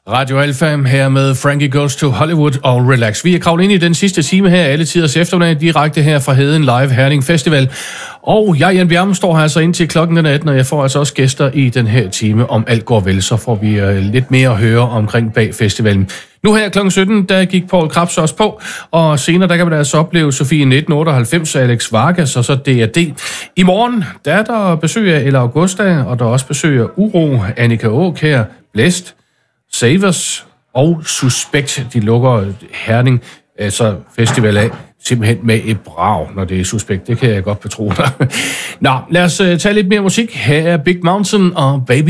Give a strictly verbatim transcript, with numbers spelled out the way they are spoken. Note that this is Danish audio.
Radio Alfa her med Frankie Goes to Hollywood og Relax. Vi er kravlet ind i den sidste time her, alle tiders eftermiddag, direkte her fra Heden Live Herning Festival. Og jeg, Jan Bjerme, står her altså indtil klokken den atten, og jeg får altså også gæster i den her time. Om alt går vel, så får vi uh, lidt mere at høre omkring bag festivalen. Nu her klokken sytten, der gik Paul Krebs også på, og senere der kan man altså opleve Sofie nitten otteoghalvfems, Alex Vargas og så D R D. I morgen, der er der besøg af Ella Augusta, og der er også besøg af Uro, Annika Aakjær, Blæst, Savers og Suspekt. De lukker Herning, altså festival af, simpelthen med et brag, når det er Suspekt. Det kan jeg godt betro dig. Nå, lad os uh, tage lidt mere musik. Her er Big Mountain og Baby